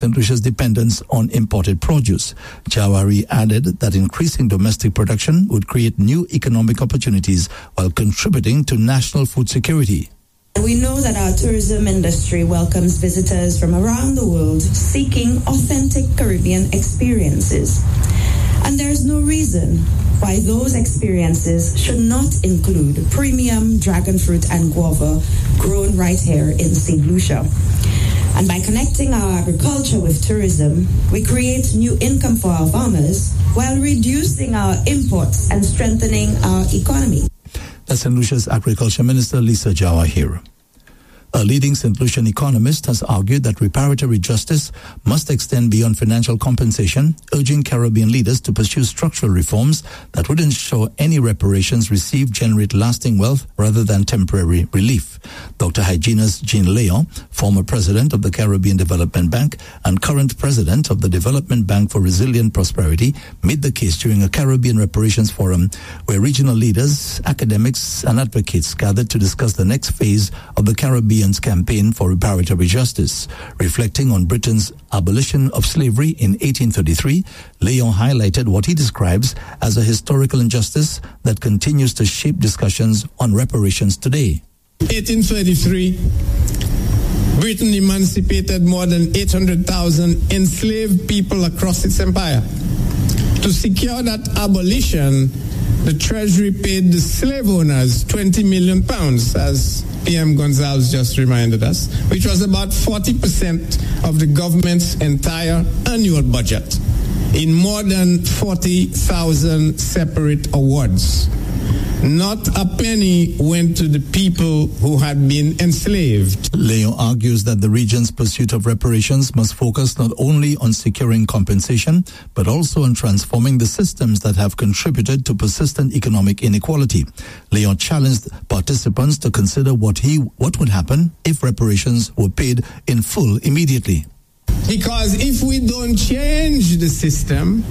St. Lucia's dependence on imported produce. Jawahari added that increasing domestic production would create new economic opportunities while contributing to national food security. We know that our tourism industry welcomes visitors from around the world seeking authentic Caribbean experiences. And there's no reason why those experiences should not include premium dragon fruit and guava grown right here in St. Lucia. And by connecting our agriculture with tourism, we create new income for our farmers while reducing our imports and strengthening our economy. That's St. Lucia's Agriculture Minister Lisa Jawahir. A leading St. Lucian economist has argued that reparatory justice must extend beyond financial compensation, urging Caribbean leaders to pursue structural reforms that would ensure any reparations received generate lasting wealth rather than temporary relief. Dr. Hyginus Jean Leon, former president of the Caribbean Development Bank and current president of the Development Bank for Resilient Prosperity, made the case during a Caribbean Reparations Forum where regional leaders, academics, and advocates gathered to discuss the next phase of the Caribbean campaign for reparatory justice. Reflecting on Britain's abolition of slavery in 1833, Leon highlighted what he describes as a historical injustice that continues to shape discussions on reparations today. 1833, Britain emancipated more than 800,000 enslaved people across its empire. To secure that abolition, the Treasury paid the slave owners £20 million, as PM Gonzalez just reminded us, which was about 40% of the government's entire annual budget, in more than 40,000 separate awards. Not a penny went to the people who had been enslaved. Leo argues that the region's pursuit of reparations must focus not only on securing compensation, but also on transforming the systems that have contributed to persistent economic inequality. Leo challenged participants to consider what would happen if reparations were paid in full immediately. Because if we don't change the system,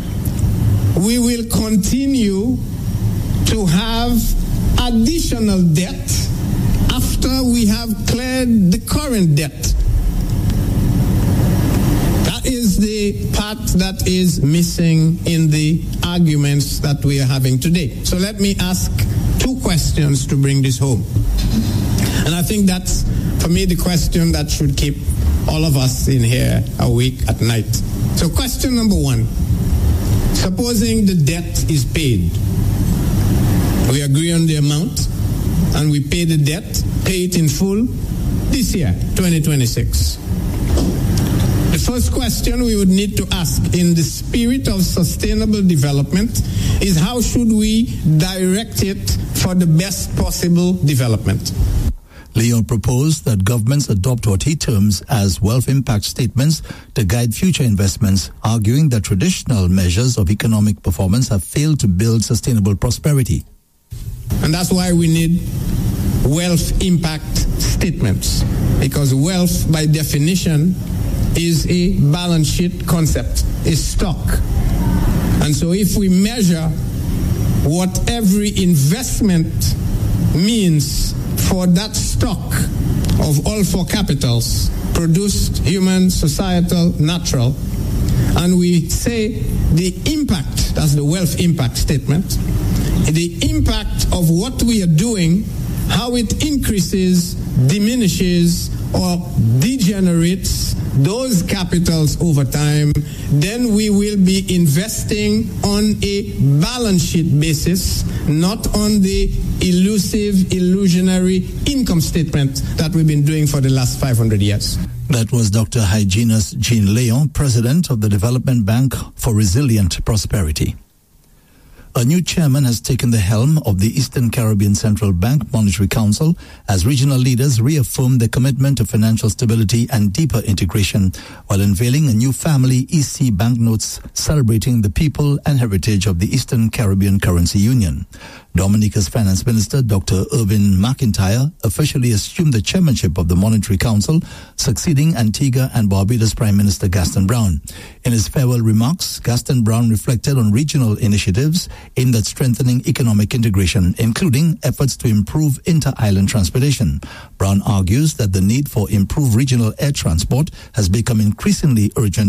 we will continue to have additional debt after we have cleared the current debt. That is the part that is missing in the arguments that we are having today. So let me ask two questions to bring this home. And I think that's, for me, the question that should keep all of us in here awake at night. So question number one, supposing the debt is paid, we agree on the amount, and we pay the debt, pay it in full this year, 2026. The first question we would need to ask in the spirit of sustainable development is how should we direct it for the best possible development? Leon proposed that governments adopt what he terms as wealth impact statements to guide future investments, arguing that traditional measures of economic performance have failed to build sustainable prosperity. And that's why we need wealth impact statements, because wealth, by definition, is a balance sheet concept, is stock. And so if we measure what every investment means for that stock of all four capitals, produced, human, societal, natural, and we say the impact, that's the wealth impact statement, the impact of what we are doing, how it increases, diminishes, or degenerates those capitals over time, then we will be investing on a balance sheet basis, not on the elusive, illusionary income statement that we've been doing for the last 500 years. That was Dr. Hyginus Jean Leon, president of the Development Bank for Resilient Prosperity. A new chairman has taken the helm of the Eastern Caribbean Central Bank Monetary Council as regional leaders reaffirm their commitment to financial stability and deeper integration while unveiling a new family EC banknotes celebrating the people and heritage of the Eastern Caribbean Currency Union. Dominica's Finance Minister, Dr. Irvin McIntyre, officially assumed the chairmanship of the Monetary Council, succeeding Antigua and Barbuda's Prime Minister Gaston Brown. In his farewell remarks, Gaston Brown reflected on regional initiatives aimed at strengthening economic integration, including efforts to improve inter-island transportation. Brown argues that the need for improved regional air transport has become increasingly urgent